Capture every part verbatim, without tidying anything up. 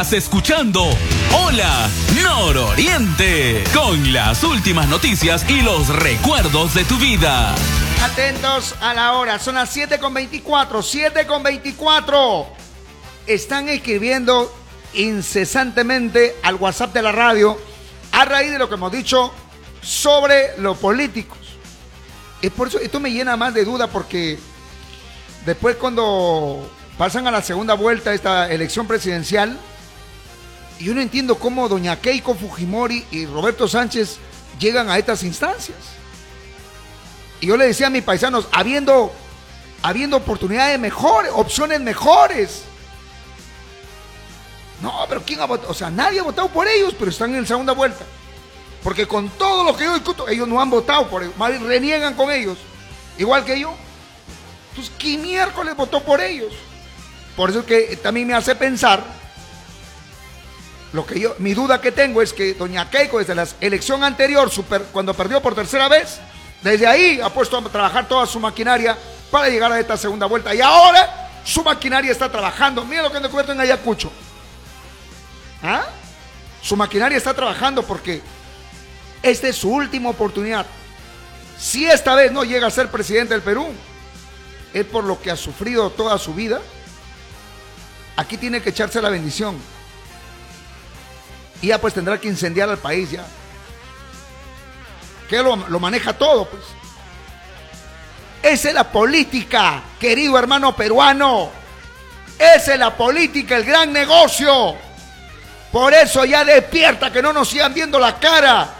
Estás escuchando Hola Nororiente, con las últimas noticias y los recuerdos de tu vida. Atentos a la hora, son las siete con veinticuatro, siete con veinticuatro. Están escribiendo incesantemente al WhatsApp de la radio a raíz de lo que hemos dicho sobre los políticos. Es por eso, esto me llena más de duda, porque después, cuando pasan a la segunda vuelta de esta elección presidencial, yo no entiendo cómo doña Keiko Fujimori y Roberto Sánchez llegan a estas instancias. Y yo le decía a mis paisanos, habiendo, habiendo oportunidades mejores, opciones mejores. No, pero ¿quién ha votado? O sea, nadie ha votado por ellos, pero están en la segunda vuelta. Porque con todo lo que yo discuto, ellos no han votado por ellos, más bien reniegan con ellos, igual que yo. Entonces, ¿quién miércoles votó por ellos? Por eso es que también me hace pensar, lo que yo, mi duda que tengo es que doña Keiko, desde la elección anterior, super, cuando perdió por tercera vez, desde ahí ha puesto a trabajar toda su maquinaria para llegar a esta segunda vuelta. Y ahora su maquinaria está trabajando. Mira lo que han descubierto en Ayacucho. ¿Ah? Su maquinaria está trabajando porque esta es su última oportunidad. Si esta vez no llega a ser presidente del Perú, es por lo que ha sufrido toda su vida. Aquí tiene que echarse la bendición. Y ya pues tendrá que incendiar al país ya. Que lo, lo maneja todo, pues. Esa es la política, querido hermano peruano. Esa es la política, el gran negocio. Por eso ya despierta, que no nos sigan viendo la cara.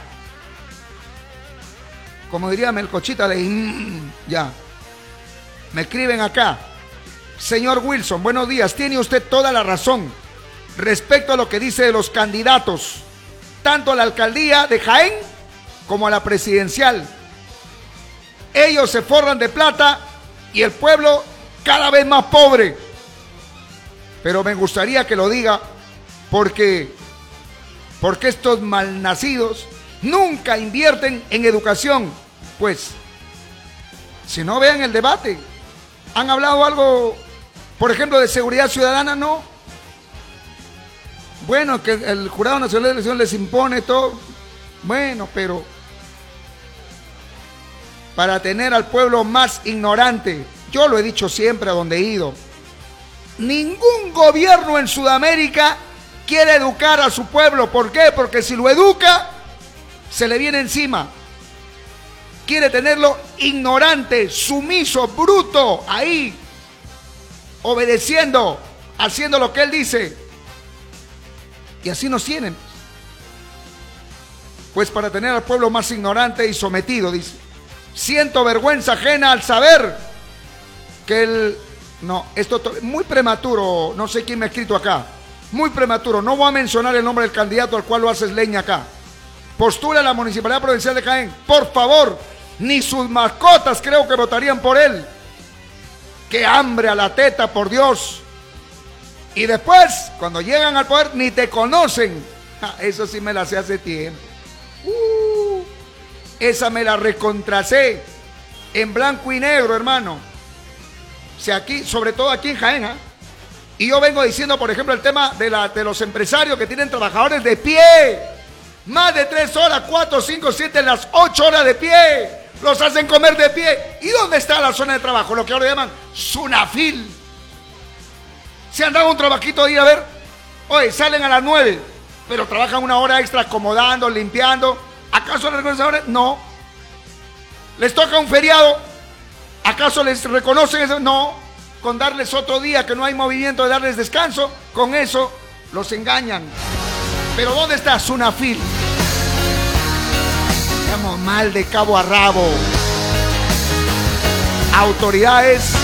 Como diría Melcochita, de mmm, ya. Me escriben acá. Señor Wilson, buenos días. Tiene usted toda la razón respecto a lo que dice de los candidatos, tanto a la alcaldía de Jaén como a la presidencial. Ellos se forran de plata y el pueblo cada vez más pobre. Pero me gustaría que lo diga, porque, porque estos malnacidos nunca invierten en educación. Pues, si no, vean el debate. ¿Han hablado algo, por ejemplo, de seguridad ciudadana? No. Bueno, que el Jurado Nacional de Elección les impone todo. Bueno, pero para tener al pueblo más ignorante, yo lo he dicho siempre a donde he ido, ningún gobierno en Sudamérica quiere educar a su pueblo. ¿Por qué? Porque si lo educa, se le viene encima. Quiere tenerlo ignorante, sumiso, bruto, ahí, obedeciendo, haciendo lo que él dice. Y así nos tienen. Pues para tener al pueblo más ignorante y sometido, dice. Siento vergüenza ajena al saber que el... No, esto es muy prematuro, no sé quién me ha escrito acá. Muy prematuro, no voy a mencionar el nombre del candidato al cual lo haces leña acá. Postula a la Municipalidad Provincial de Jaén. Por favor, ni sus mascotas creo que votarían por él. ¡Qué hambre a la teta, por Dios! Y después, cuando llegan al poder, ni te conocen. Ja, eso sí me la sé hace tiempo. Uh, esa me la recontracé en blanco y negro, hermano. O sea, aquí, sobre todo aquí en Jaén, ¿eh? Y yo vengo diciendo, por ejemplo, el tema de, la, de los empresarios que tienen trabajadores de pie. Más de tres horas, cuatro, cinco, siete, las ocho horas de pie. Los hacen comer de pie. ¿Y dónde está la zona de trabajo? Lo que ahora llaman Sunafil. Se han dado un trabajito de ir a ver. Oye, salen a las nueve, pero trabajan una hora extra acomodando, limpiando. ¿Acaso les reconocen? No. ¿Les toca un feriado? ¿Acaso les reconocen eso? No. Con darles otro día que no hay movimiento, de darles descanso, con eso los engañan. Pero ¿dónde está Sunafil? Estamos mal de cabo a rabo. Autoridades